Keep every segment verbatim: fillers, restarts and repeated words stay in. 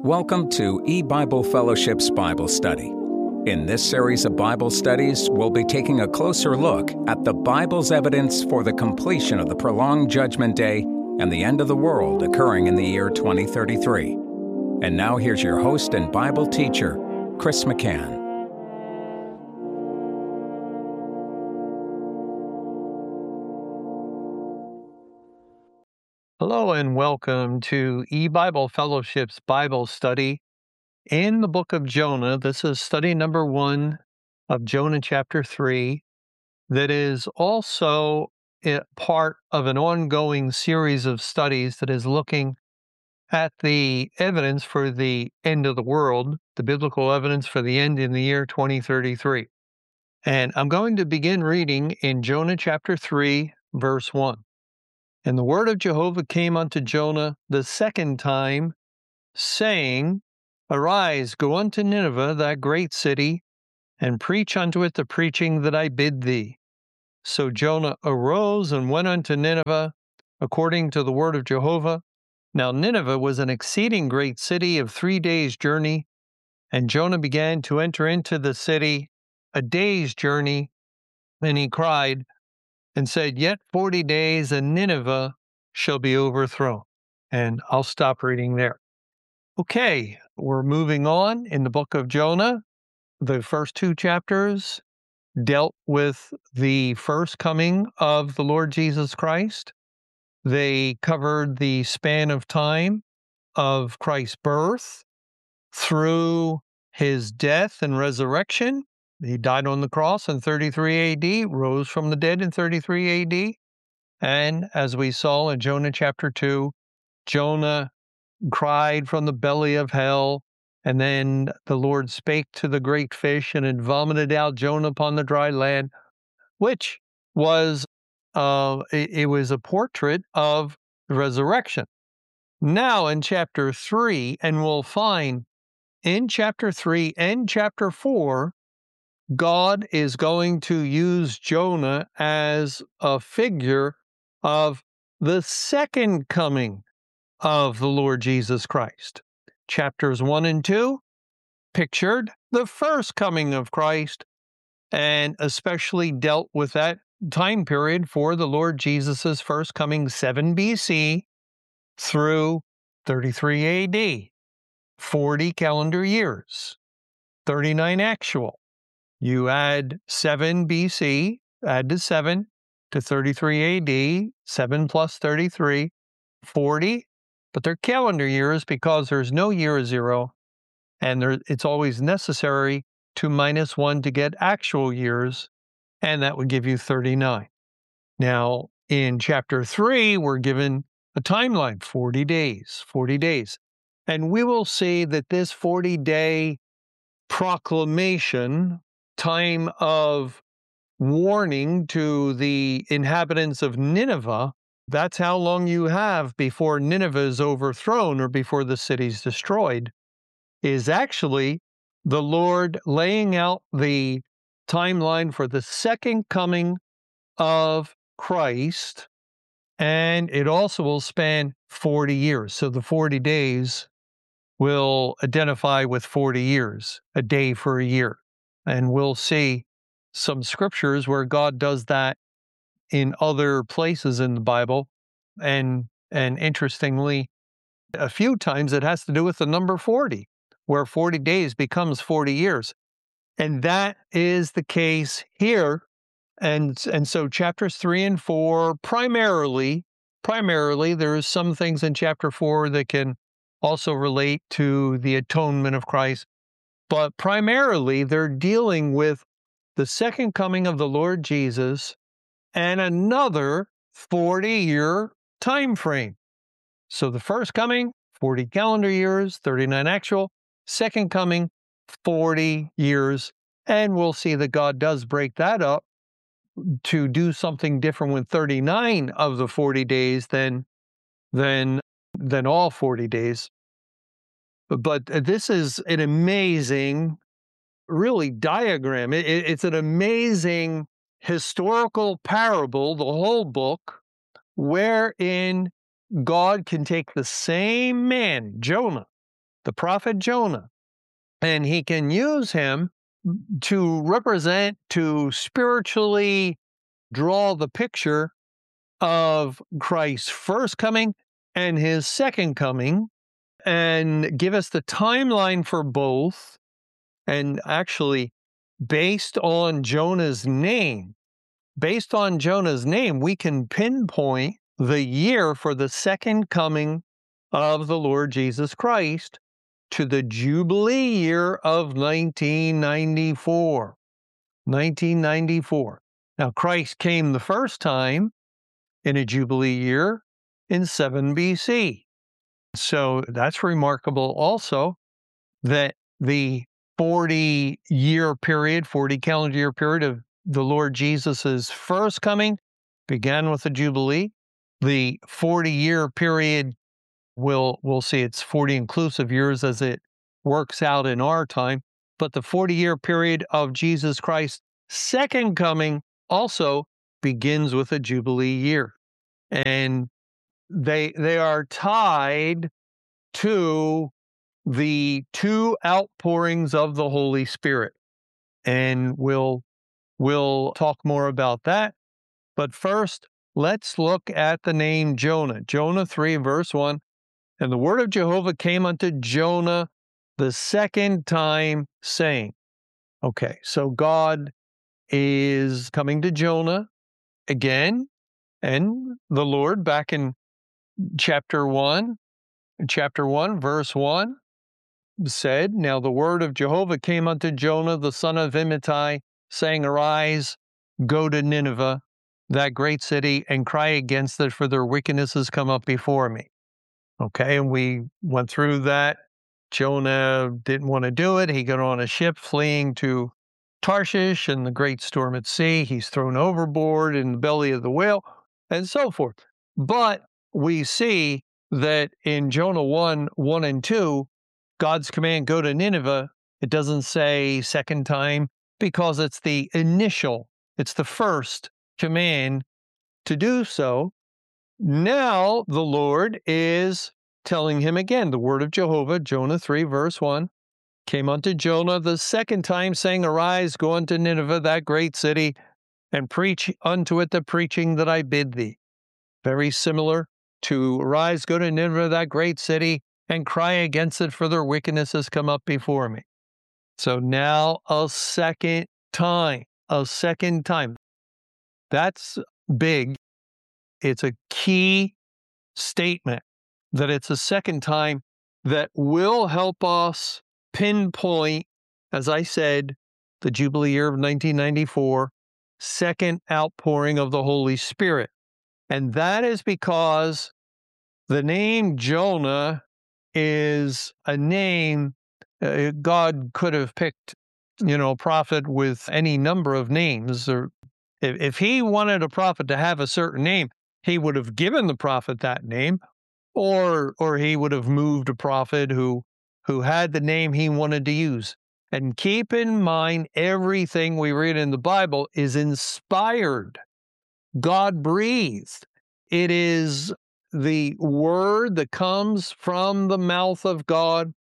Welcome to E-Bible Fellowship's Bible Study. In this series of Bible studies, we'll be taking a closer look at the Bible's evidence for the completion of the prolonged Judgment Day and the end of the world occurring in the year twenty thirty-three. And now here's your host and Bible teacher, Chris McCann. Hello and welcome to E-Bible Fellowship's Bible Study in the book of Jonah. This is study number one of Jonah chapter three that is also a part of an ongoing series of studies that is looking at the evidence for the end of the world, the biblical evidence for the end in the year twenty thirty-three. And I'm going to begin reading in Jonah chapter three, verse one. And the word of Jehovah came unto Jonah the second time, saying, Arise, go unto Nineveh, that great city, and preach unto it the preaching that I bid thee. So Jonah arose and went unto Nineveh, according to the word of Jehovah. Now Nineveh was an exceeding great city of three days' journey, and Jonah began to enter into the city a day's journey, and he cried, and said, Yet forty days, and Nineveh shall be overthrown. And I'll stop reading there. Okay, we're moving on in the book of Jonah. The first two chapters dealt with the first coming of the Lord Jesus Christ. They covered the span of time of Christ's birth through his death and resurrection. He died on the cross in thirty-three A D, rose from the dead in thirty-three A D. And as we saw in Jonah chapter two, Jonah cried from the belly of hell, and then the Lord spake to the great fish and had vomited out Jonah upon the dry land, which was, uh, it, it was a portrait of the resurrection. Now in chapter three, and we'll find in chapter three and chapter four, God is going to use Jonah as a figure of the second coming of the Lord Jesus Christ. Chapters one and two pictured the first coming of Christ and especially dealt with that time period for the Lord Jesus's first coming, seven B C through thirty-three A D, forty calendar years, thirty-nine actual. You add seven B C, add to seven to thirty-three A D, seven plus thirty-three, forty, but they're calendar years because there's no year zero, and there, it's always necessary to minus one to get actual years, and that would give you thirty-nine. Now, in chapter three, we're given a timeline, forty days, forty days. And we will see that this forty-day proclamation, time of warning to the inhabitants of Nineveh, that's how long you have before Nineveh is overthrown or before the city's destroyed, is actually the Lord laying out the timeline for the second coming of Christ, and it also will span forty years. So the forty days will identify with forty years, a day for a year. And we'll see some scriptures where God does that in other places in the Bible. And, and interestingly, a few times it has to do with the number forty, where forty days becomes forty years. And that is the case here. And, and so chapters three and four, primarily, primarily, there's some things in chapter four that can also relate to the atonement of Christ. But primarily, they're dealing with the second coming of the Lord Jesus and another forty-year time frame. So the first coming, forty calendar years, thirty-nine actual. Second coming, forty years. And we'll see that God does break that up to do something different with thirty-nine of the forty days than, than, than all forty days. But this is an amazing, really, diagram. It, it, it's an amazing historical parable, the whole book, wherein God can take the same man, Jonah, the prophet Jonah. And he can use him to represent, to spiritually draw the picture of Christ's first coming and his second coming, and give us the timeline for both. And actually, based on Jonah's name, based on Jonah's name, we can pinpoint the year for the second coming of the Lord Jesus Christ to the Jubilee year of nineteen ninety-four. nineteen ninety-four. Now, Christ came the first time in a Jubilee year in seven B C. So that's remarkable also, that the forty-year period, forty calendar year period of the Lord Jesus's first coming began with a Jubilee. The forty-year period, we'll, we'll see it's forty inclusive years as it works out in our time, but the forty-year period of Jesus Christ's second coming also begins with a Jubilee year. And they they are tied to the two outpourings of the Holy Spirit. And we'll we'll talk more about that. But first, let's look at the name Jonah. Jonah three, verse one. And the word of Jehovah came unto Jonah the second time, saying, okay, so God is coming to Jonah again, and the Lord, back in chapter one, chapter one, verse one, said, now the word of Jehovah came unto Jonah the son of Amittai, saying, arise, go to Nineveh, that great city, and cry against it, for their wickedness has come up before me. Okay, and we went through that. Jonah didn't want to do it. He got on a ship fleeing to Tarshish and the great storm at sea. He's thrown overboard in the belly of the whale, and so forth. But we see that in Jonah one, one and two, God's command, go to Nineveh, it doesn't say second time, because it's the initial, it's the first command to do so. Now the Lord is telling him again, the word of Jehovah, Jonah three, verse one, came unto Jonah the second time, saying, arise, go unto Nineveh, that great city, and preach unto it the preaching that I bid thee. Very similar to arise, go to Nineveh, that great city, and cry against it, for their wickedness has come up before me. So now a second time, a second time. That's big. It's a key statement that it's a second time that will help us pinpoint, as I said, the Jubilee year of nineteen ninety-four, second outpouring of the Holy Spirit. And that is because the name Jonah is a name, uh, God could have picked, you know, a prophet with any number of names. Or if, if he wanted a prophet to have a certain name, he would have given the prophet that name, or or he would have moved a prophet who who had the name he wanted to use. And keep in mind, everything we read in the Bible is inspired, God breathed. It is the word that comes from the mouth of God.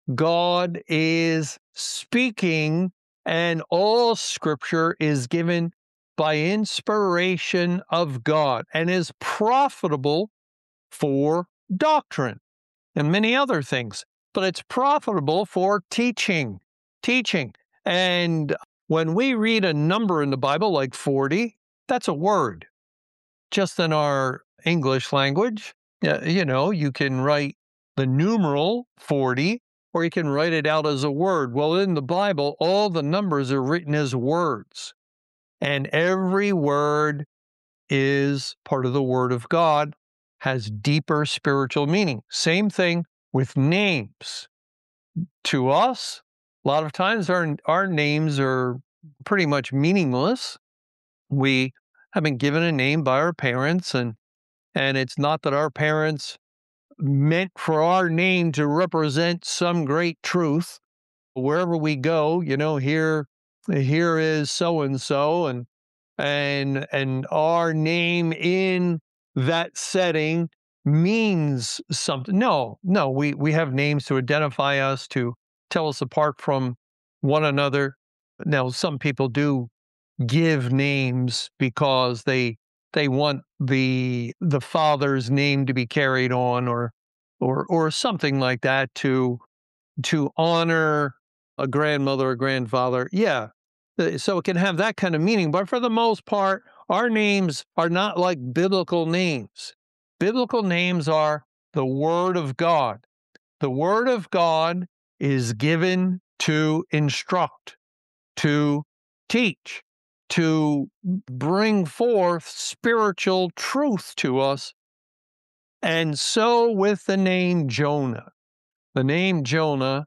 God is speaking, and all scripture is given by inspiration of God and is profitable for doctrine and many other things. But it's profitable for teaching, teaching. And when we read a number in the Bible like forty, that's a word. Just in our English language, you know, you can write the numeral forty, or you can write it out as a word. Well, in the Bible, all the numbers are written as words, and every word is part of the Word of God, has deeper spiritual meaning. Same thing with names. To us, a lot of times our, our names are pretty much meaningless. We have been given a name by our parents, and and it's not that our parents meant for our name to represent some great truth. Wherever we go, you know, here, here is so-and-so, and and and our name in that setting means something. No, no, we, we have names to identify us, to tell us apart from one another. Now, some people do give names because they they want the the father's name to be carried on, or or or something like that, to to honor a grandmother or grandfather. Yeah. Uh, So it can have that kind of meaning. But for the most part, our names are not like biblical names. Biblical names are the Word of God. The Word of God is given to instruct, to teach, to bring forth spiritual truth to us. And so with the name Jonah. The name Jonah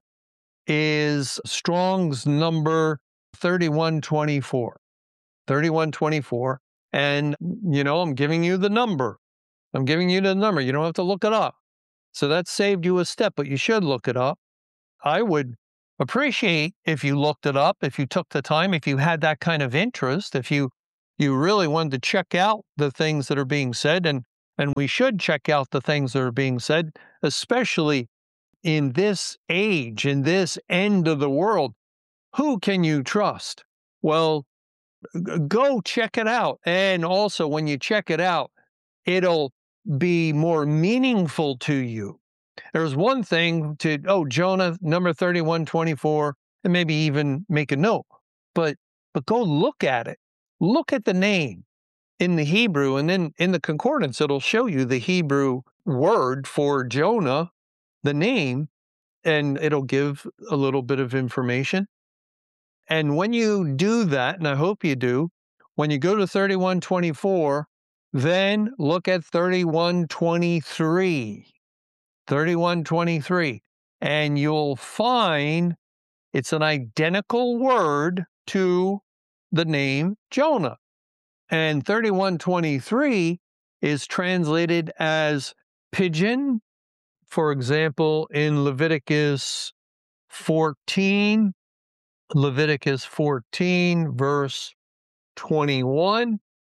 is Strong's number thirty-one twenty-four. thirty-one twenty-four. And, you know, I'm giving you the number. I'm giving you the number. You don't have to look it up. So that saved you a step, but you should look it up. I would appreciate if you looked it up, if you took the time, if you had that kind of interest, if you you really wanted to check out the things that are being said, and and we should check out the things that are being said, especially in this age, in this end of the world. Who can you trust? Well, g- go check it out. And also, when you check it out, it'll be more meaningful to you. There's one thing to, oh, Jonah, number thirty-one twenty-four, and maybe even make a note, but but go look at it. Look at the name in the Hebrew, and then in the concordance, it'll show you the Hebrew word for Jonah, the name, and it'll give a little bit of information. And when you do that, and I hope you do, when you go to thirty-one twenty-four, then look at thirty-one twenty-three. thirty-one twenty-three. And you'll find it's an identical word to the name Jonah. And thirty-one twenty-three is translated as pigeon. For example, in Leviticus fourteen, Leviticus fourteen, verse twenty-one,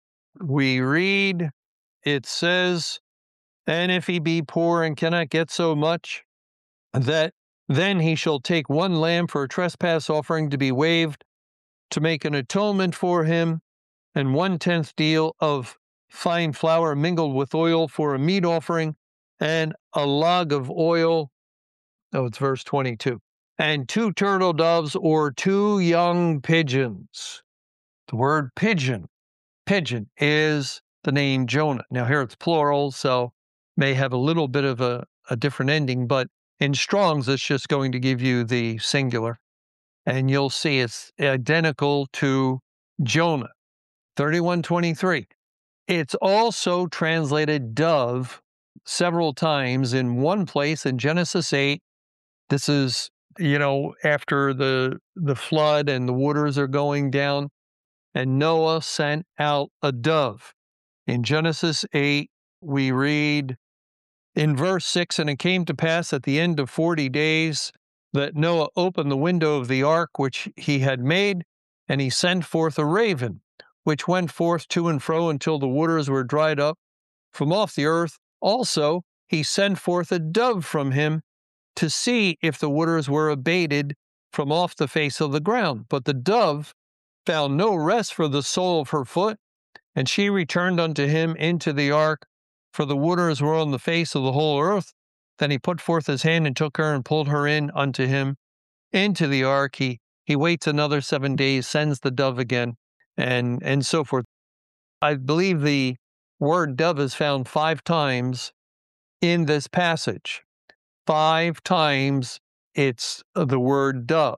we read, it says, "And if he be poor and cannot get so much, that then he shall take one lamb for a trespass offering to be waived, to make an atonement for him, and one tenth deal of fine flour mingled with oil for a meat offering, and a log of oil." Oh, it's verse twenty-two. "And two turtle doves or two young pigeons." The word pigeon, pigeon is the name Jonah. Now here it's plural, so may have a little bit of a, a different ending, but in Strong's, it's just going to give you the singular. And you'll see it's identical to Jonah, thirty-one twenty-three. It's also translated dove several times. In one place in Genesis eight, this is, you know, after the the flood and the waters are going down, and Noah sent out a dove. In Genesis eight, we read in verse six, "And it came to pass at the end of forty days that Noah opened the window of the ark which he had made, and he sent forth a raven, which went forth to and fro until the waters were dried up from off the earth. Also he sent forth a dove from him to see if the waters were abated from off the face of the ground. But the dove found no rest for the sole of her foot, and she returned unto him into the ark, for the waters were on the face of the whole earth. Then he put forth his hand and took her and pulled her in unto him into the ark. He, he waits another seven days, sends the dove again, and, and so forth." I believe the word dove is found five times in this passage. Five times it's the word dove.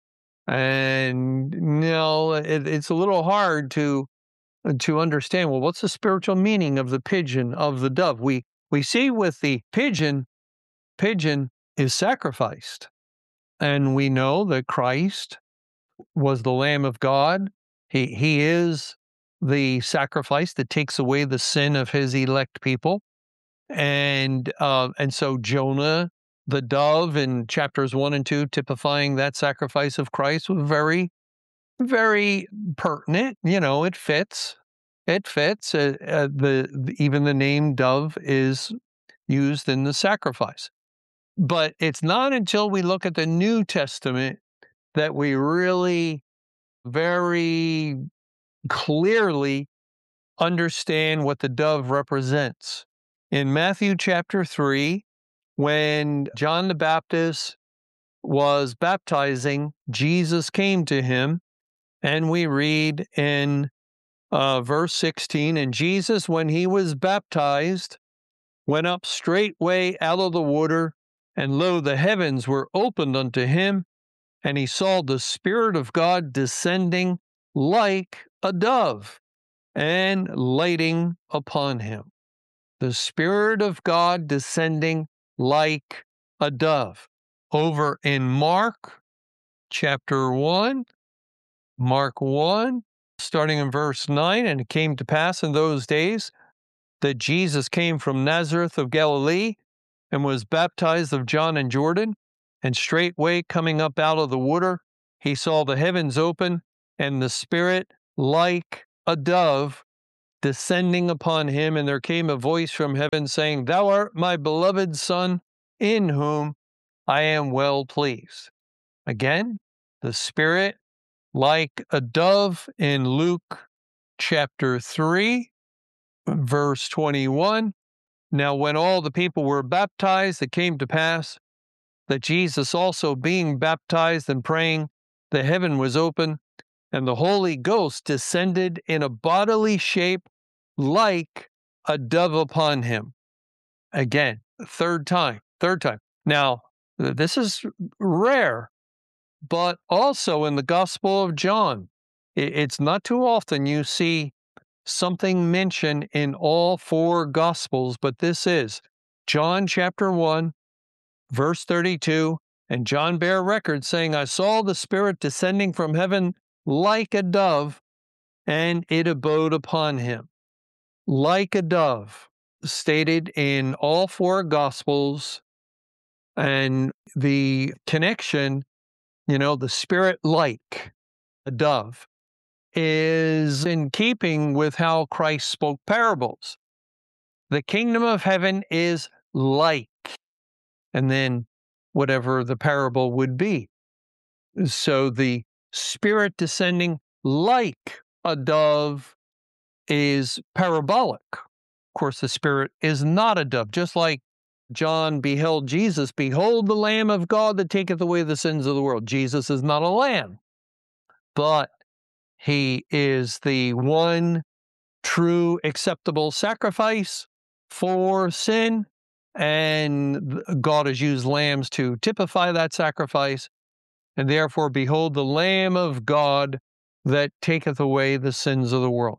And no, it, it's a little hard to to understand, well, what's the spiritual meaning of the pigeon, of the dove? We we see with the pigeon, pigeon is sacrificed. And we know that Christ was the Lamb of God. He he is the sacrifice that takes away the sin of his elect people. And uh, and so Jonah, the dove in chapters one and two, typifying that sacrifice of Christ, was very, very pertinent. You know, it fits. It fits. Uh, uh, the even the name dove is used in the sacrifice. But it's not until we look at the New Testament that we really very clearly understand what the dove represents. In Matthew chapter three, when John the Baptist was baptizing, Jesus came to him, and we read in uh, verse sixteen, and Jesus, when he was baptized, went up straightway out of the water, and lo, the heavens were opened unto him, and he saw the Spirit of God descending like a dove and lighting upon him. The Spirit of God descending like a dove. Over in Mark chapter one, Mark one, starting in verse nine, and it came to pass in those days that Jesus came from Nazareth of Galilee and was baptized of John in Jordan, and straightway coming up out of the water, he saw the heavens open, and the Spirit like a dove descending upon him, and there came a voice from heaven saying, Thou art my beloved Son, in whom I am well pleased. Again, the Spirit like a dove in Luke chapter three, verse twenty-one. Now when all the people were baptized, it came to pass that Jesus also being baptized and praying, the heaven was open, and the Holy Ghost descended in a bodily shape like a dove upon him. Again, third time, third time. Now, this is rare, but also in the Gospel of John, it's not too often you see something mentioned in all four Gospels, but this is John chapter one, verse thirty-two, and John bare record saying, I saw the Spirit descending from heaven like a dove, and it abode upon him. Like a dove, stated in all four Gospels, and the connection, you know, the Spirit like a dove, is in keeping with how Christ spoke parables. The kingdom of heaven is like, and then whatever the parable would be. So the Spirit descending like a dove is parabolic. Of course, the Spirit is not a dove, just like John beheld Jesus. Behold the Lamb of God that taketh away the sins of the world. Jesus is not a lamb, but he is the one true acceptable sacrifice for sin, and God has used lambs to typify that sacrifice. And therefore, behold the Lamb of God that taketh away the sins of the world.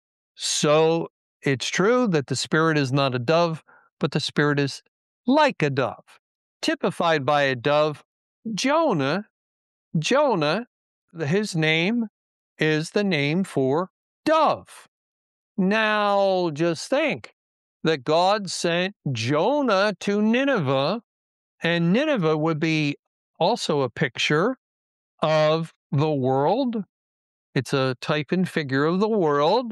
So it's true that the Spirit is not a dove, but the Spirit is like a dove, typified by a dove. Jonah, Jonah, his name is the name for dove. Now, just think that God sent Jonah to Nineveh, and Nineveh would be also a picture of the world. It's a type and figure of the world.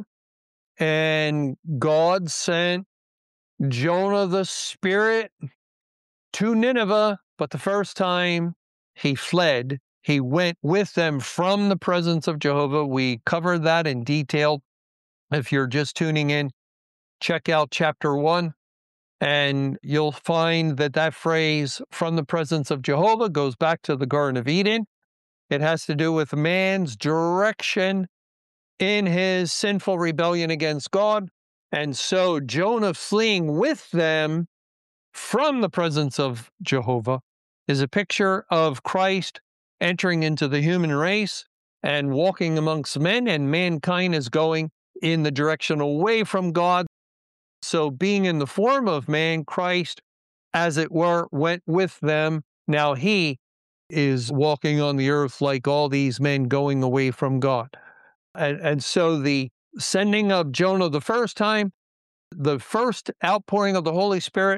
And God sent Jonah the Spirit to Nineveh, but the first time he fled, he went with them from the presence of Jehovah. We covered that in detail. If you're just tuning in, check out chapter one, and you'll find that that phrase, from the presence of Jehovah, goes back to the Garden of Eden. It has to do with man's direction in his sinful rebellion against God. And so Jonah fleeing with them from the presence of Jehovah is a picture of Christ entering into the human race and walking amongst men, and mankind is going in the direction away from God. So being in the form of man, Christ, as it were, went with them. Now he is walking on the earth like all these men going away from God. And, and so the sending of Jonah the first time, the first outpouring of the Holy Spirit,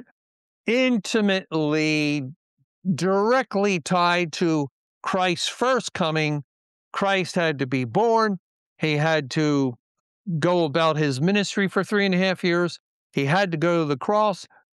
intimately, directly tied to Christ's first coming. Christ had to be born. He had to go about his ministry for three and a half years. He had to go to the cross.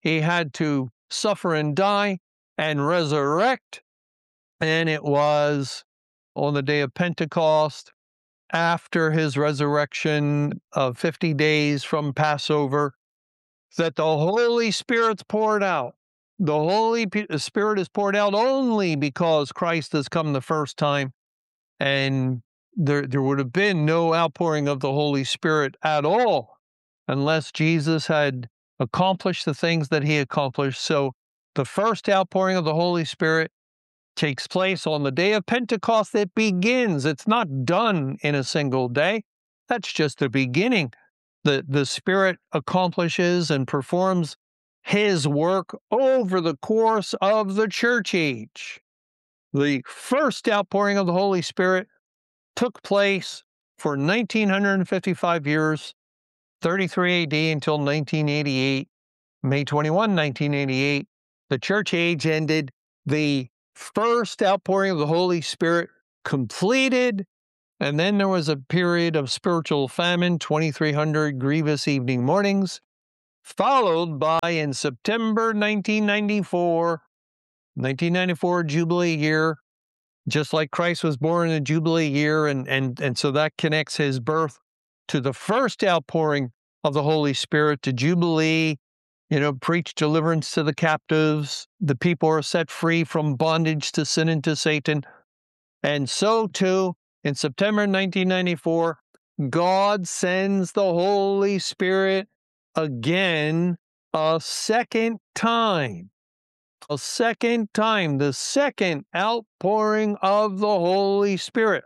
he had to suffer and die and resurrect. And it was on the day of Pentecost, after his resurrection of fifty days from Passover, that the Holy Spirit's poured out. The Holy Spirit is poured out only because Christ has come the first time, and there, there would have been no outpouring of the Holy Spirit at all unless Jesus had accomplished the things that he accomplished. So the first outpouring of the Holy Spirit takes place on the day of Pentecost. It begins. It's not done in a single day. That's just the beginning. The, the Spirit accomplishes and performs his work over the course of the church age. The first outpouring of the Holy Spirit took place for one thousand nine hundred fifty-five years, thirty-three A D until nineteen eighty-eight. May twenty-first, nineteen eighty-eight, the church age ended. The first outpouring of the Holy Spirit completed, and then there was a period of spiritual famine, twenty-three hundred grievous evening mornings, followed by, in September nineteen ninety-four, nineteen ninety-four Jubilee year, just like Christ was born in a Jubilee year, and, and, and so that connects his birth to the first outpouring of the Holy Spirit, to Jubilee. You know, preach deliverance to the captives. The people are set free from bondage to sin and to Satan. And so, too, in September nineteen ninety-four, God sends the Holy Spirit again a second time. A second time, the second outpouring of the Holy Spirit.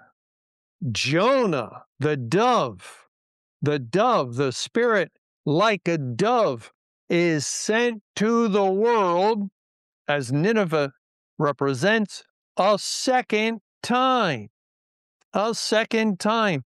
Jonah, the dove, the dove, the Spirit like a dove, is sent to the world, as Nineveh represents, a second time. A second time.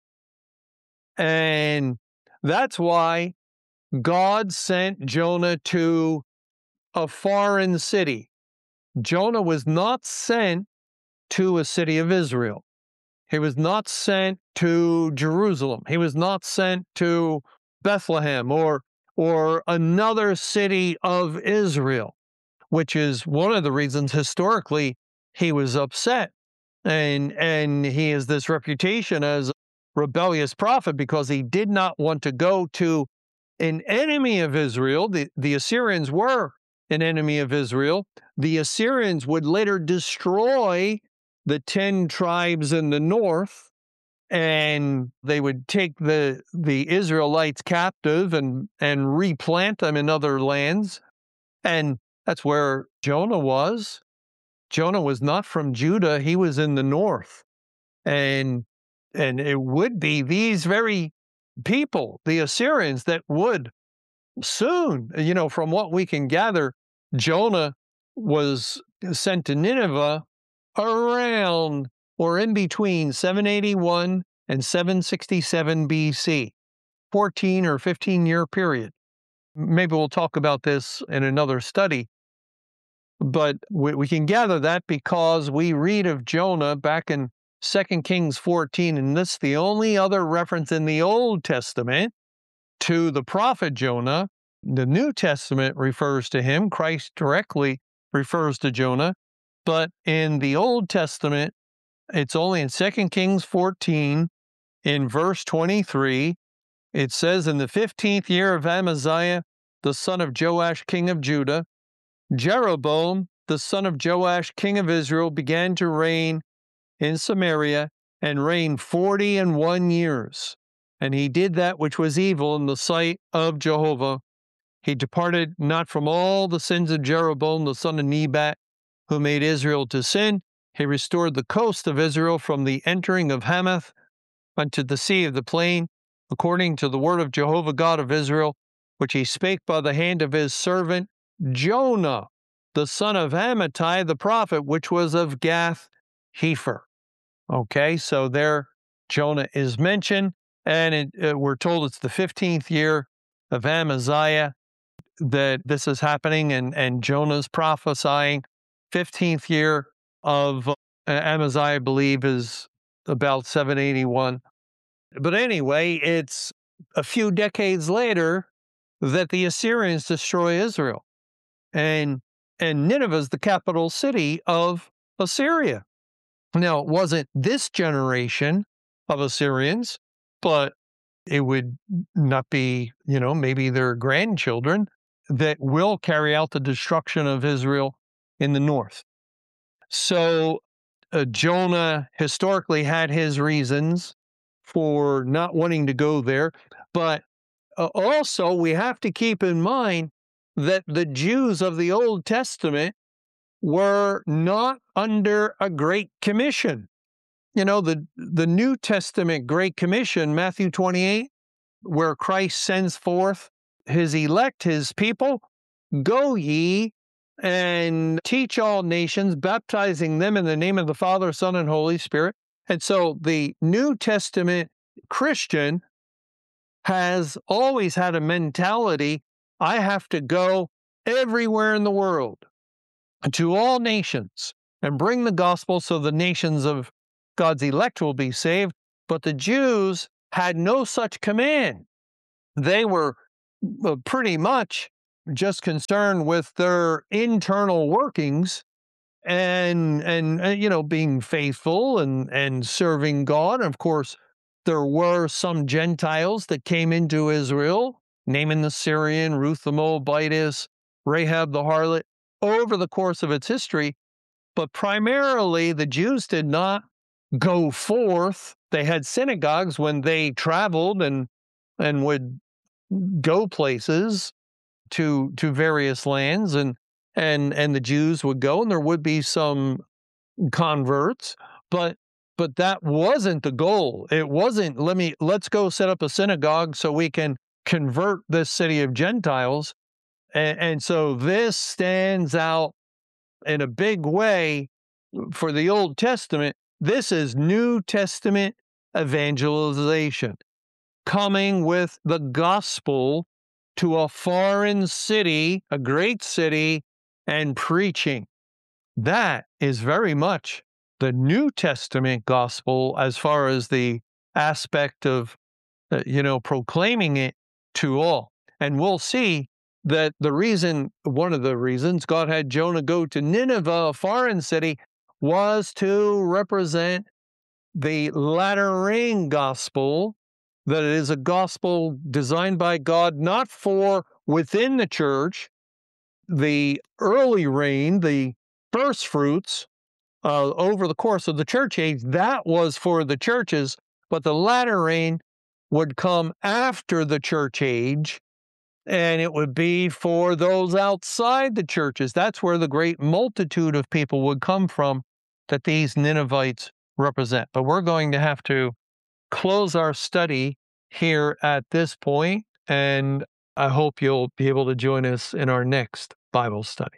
And that's why God sent Jonah to a foreign city. Jonah was not sent to a city of Israel. He was not sent to Jerusalem. He was not sent to Bethlehem or or another city of Israel, which is one of the reasons historically he was upset. And, and he has this reputation as a rebellious prophet because he did not want to go to an enemy of Israel. The, the Assyrians were an enemy of Israel. The Assyrians would later destroy the ten tribes in the north, and they would take the the Israelites captive and, and replant them in other lands. And that's where Jonah was. Jonah was not from Judah. He was in the north. And, and it would be these very people, the Assyrians, that would soon, you know, from what we can gather, Jonah was sent to Nineveh around or in between seven eighty-one and seven sixty-seven B C, fourteen or fifteen year period. Maybe we'll talk about this in another study, but we, we can gather that because we read of Jonah back in Second Kings fourteen, and this is the only other reference in the Old Testament to the prophet Jonah. The New Testament refers to him. Christ directly refers to Jonah. But in the Old Testament, it's only in Second Kings fourteen, in verse twenty-three, it says, "In the fifteenth year of Amaziah, the son of Joash, king of Judah, Jeroboam, the son of Joash, king of Israel, began to reign in Samaria, and reigned forty and one years. And he did that which was evil in the sight of Jehovah. He departed not from all the sins of Jeroboam, the son of Nebat, who made Israel to sin. He restored the coast of Israel from the entering of Hamath unto the sea of the plain, according to the word of Jehovah God of Israel, which he spake by the hand of his servant Jonah, the son of Amittai, the prophet, which was of Gath Hepher." Okay, so there Jonah is mentioned, and it, uh, we're told it's the fifteenth year of Amaziah that this is happening, and, and Jonah's prophesying. fifteenth year of uh, Amaziah, I believe, is about seven eighty-one. But anyway, it's a few decades later that the Assyrians destroy Israel. And, and Nineveh is the capital city of Assyria. Now, it wasn't this generation of Assyrians, but it would not be, you know, maybe their grandchildren that will carry out the destruction of Israel in the north. So uh, Jonah historically had his reasons for not wanting to go there, but uh, also we have to keep in mind that the Jews of the Old Testament were not under a Great Commission. You know, the, the New Testament Great Commission, Matthew twenty-eight, where Christ sends forth his elect, his people, go ye and teach all nations, baptizing them in the name of the Father, Son, and Holy Spirit. And so the New Testament Christian has always had a mentality, I have to go everywhere in the world to all nations and bring the gospel so the nations of God's elect will be saved. But the Jews had no such command. They were pretty much just concerned with their internal workings and, and, and you know, being faithful and, and serving God. Of course, there were some Gentiles that came into Israel, Naaman the Syrian, Ruth the Moabitess, Rahab the harlot, over the course of its history. But primarily, the Jews did not go forth. They had synagogues when they traveled and and would go places to to various lands, and and and the Jews would go, and there would be some converts, but but that wasn't the goal. It wasn't let me let's go set up a synagogue so we can convert this city of Gentiles. And, and so this stands out in a big way for the Old Testament. This is New Testament evangelization, coming with the gospel to a foreign city, a great city, and preaching. That is very much the New Testament gospel as far as the aspect of, uh, you know, proclaiming it to all. And we'll see that the reason, one of the reasons God had Jonah go to Nineveh, a foreign city, was to represent the latter rain gospel, that it is a gospel designed by God not for within the church. The early rain, the first fruits uh, over the course of the church age, that was for the churches, but the latter rain would come after the church age, and it would be for those outside the churches. That's where the great multitude of people would come from that these Ninevites represent. But we're going to have to close our study here at this point, and I hope you'll be able to join us in our next Bible study.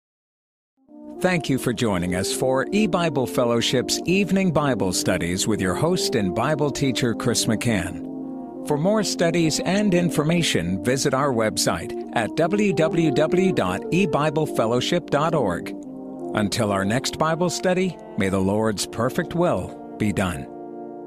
Thank you for joining us for eBible Fellowship's Evening Bible Studies with your host and Bible teacher, Chris McCann. For more studies and information, visit our website at w w w dot e bible fellowship dot org. Until our next Bible study, may the Lord's perfect will be done.